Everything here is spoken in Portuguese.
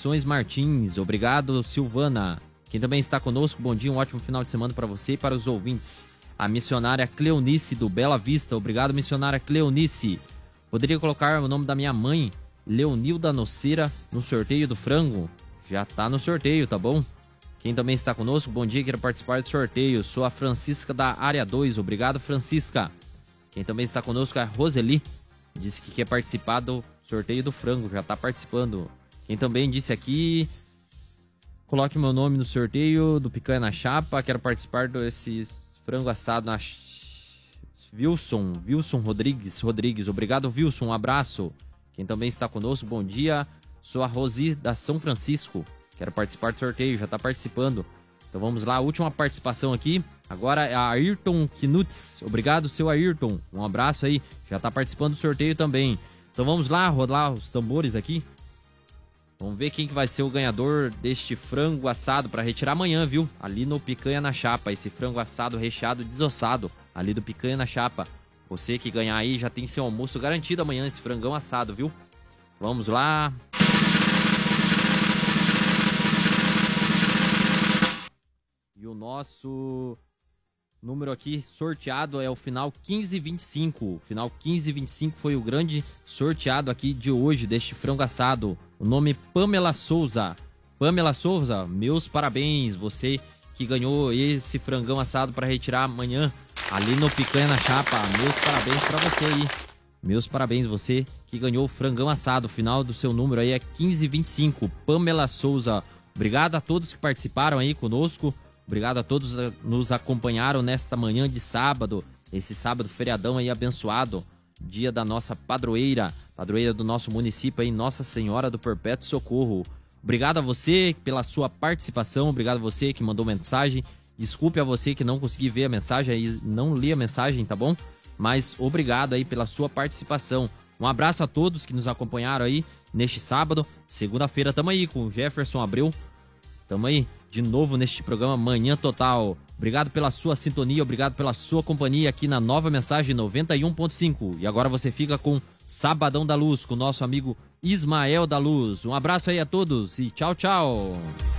Confecções Martins. Obrigado, Silvana. Quem também está conosco, bom dia, um ótimo final de semana para você e para os ouvintes. A missionária Cleonice do Bela Vista. Obrigado, missionária Cleonice. Poderia colocar o nome da minha mãe, Leonilda Noceira, no sorteio do frango? Já tá no sorteio, tá bom? Quem também está conosco, bom dia, quero participar do sorteio. Sou a Francisca da Área 2. Obrigado, Francisca. Quem também está conosco é a Roseli. Disse que quer participar do sorteio do frango, já tá participando. Quem também disse aqui... Coloque meu nome no sorteio do Picanha na Chapa. Quero participar desse frango assado na... Wilson Rodrigues. Obrigado, Wilson. Um abraço. Quem também está conosco, bom dia. Sou a Rosi da São Francisco. Quero participar do sorteio, já está participando. Então vamos lá, a última participação aqui. Agora é a Ayrton Knutz. Obrigado, seu Ayrton. Um abraço aí. Já está participando do sorteio também. Então vamos lá, rodar os tambores aqui. Vamos ver quem que vai ser o ganhador deste frango assado para retirar amanhã, viu? Ali no Picanha na Chapa, esse frango assado recheado desossado, ali do Picanha na Chapa. Você que ganhar aí já tem seu almoço garantido amanhã, esse frangão assado, viu? Vamos lá. E o nosso número aqui sorteado é o final 1525. O final 1525 foi o grande sorteado aqui de hoje, deste frango assado. O nome Pamela Souza. Pamela Souza, meus parabéns. Você que ganhou esse frangão assado para retirar amanhã ali no Picanha na Chapa. Meus parabéns para você aí. Meus parabéns, você que ganhou o frangão assado. O final do seu número aí é 1525. Pamela Souza. Obrigado a todos que participaram aí conosco. Obrigado a todos que nos acompanharam nesta manhã de sábado. Esse sábado feriadão aí abençoado. Dia da nossa padroeira. Padroeira do nosso município aí, Nossa Senhora do Perpétuo Socorro. Obrigado a você pela sua participação. Obrigado a você que mandou mensagem. Desculpe a você que não consegui ver a mensagem e não li a mensagem, tá bom? Mas obrigado aí pela sua participação. Um abraço a todos que nos acompanharam aí neste sábado. Segunda-feira tamo aí com o Jefferson Abreu. Tamo aí de novo neste programa Manhã Total. Obrigado pela sua sintonia, obrigado pela sua companhia aqui na Nova Mensagem 91.5. E agora você fica com Sabadão da Luz, com o nosso amigo Ismael da Luz. Um abraço aí a todos e tchau, tchau.